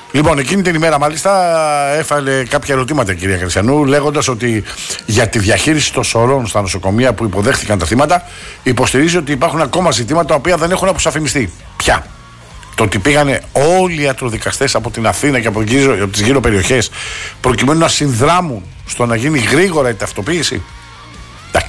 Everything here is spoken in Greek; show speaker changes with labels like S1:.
S1: Λοιπόν, εκείνη την ημέρα μάλιστα έφαλε κάποια ερωτήματα η κυρία Χριστιανού, λέγοντας ότι για τη διαχείριση των σωρών στα νοσοκομεία που υποδέχτηκαν τα θύματα, υποστηρίζει ότι υπάρχουν ακόμα ζητήματα τα οποία δεν έχουν αποσαφινιστεί. Ποια? Το ότι πήγανε όλοι οι ιατροδικαστές από την Αθήνα και από τις γύρω περιοχές προκειμένου να συνδράμουν στο να γίνει γρήγορα η ταυτοποίηση.